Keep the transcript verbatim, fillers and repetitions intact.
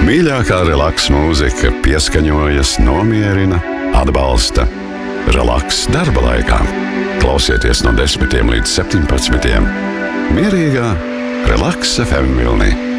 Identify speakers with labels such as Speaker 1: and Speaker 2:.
Speaker 1: Mīļākā relaks mūzika pieskaņojas, nomierina, atbalsta. Relaks darba laikā. Klausieties no desmitiem līdz septiņpadsmitiem. Mierīgā Relaks F M vilnī.